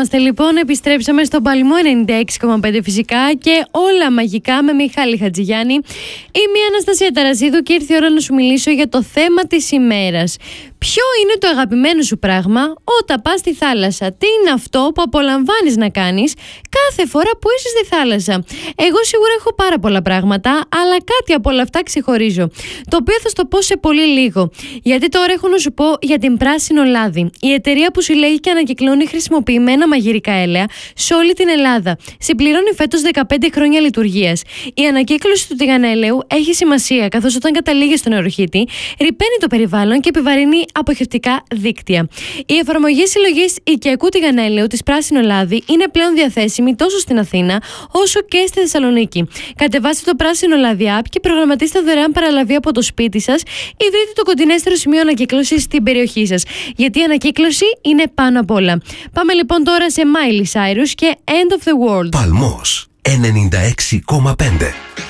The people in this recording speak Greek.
είμαστε λοιπόν, επιστρέψαμε στο Παλμό 96,5 φυσικά και όλα μαγικά με Μιχάλη Χατζηγιάννη. Είμαι η Αναστασία Ταρασίδου και ήρθε η ώρα να σου μιλήσω για το θέμα της ημέρας. Ποιο είναι το αγαπημένο σου πράγμα όταν πας στη θάλασσα? Τι είναι αυτό που απολαμβάνεις να κάνεις κάθε φορά που είσαι στη θάλασσα? Εγώ σίγουρα έχω πάρα πολλά πράγματα, αλλά κάτι από όλα αυτά ξεχωρίζω, το οποίο θα στο πω σε πολύ λίγο. Γιατί τώρα έχω να σου πω για την Πράσινο Λάδι, η εταιρεία που συλλέγει και ανακυκλώνει χρησιμοποιημένα μαγειρικά έλαια σε όλη την Ελλάδα. Συμπληρώνει φέτος 15 χρόνια λειτουργίας. Η ανακύκλωση του τηγανέλαιου έχει σημασία, καθώς όταν καταλήγει στον νεροχύτη, ρυπαίνει το περιβάλλον και επιβαρύνει αποχευτικά δίκτυα. Η εφαρμογή συλλογής οικιακού τηγανέλαιου της Πράσινο Λάδι είναι πλέον διαθέσιμη τόσο στην Αθήνα όσο και στη Θεσσαλονίκη. Κατεβάστε το Πράσινο Λάδι app και προγραμματίστε δωρεάν παραλαβή από το σπίτι σας ή βρείτε το κοντινέστερο σημείο ανακύκλωσης στην περιοχή σας. Γιατί η ανακύκλωση είναι πάνω απ' όλα. Πάμε λοιπόν τώρα σε Miley Cyrus και End of the World. Παλμός 96,5.